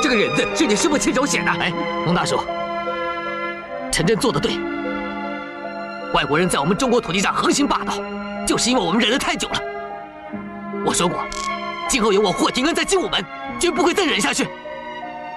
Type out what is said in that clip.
这个忍字是你师父亲手写的。 哎，龙大叔，陈真做得对。外国人在我们中国土地上横行霸道，就是因为我们忍得太久了。我说过，今后有我霍廷恩在精武门，绝不会再忍下去。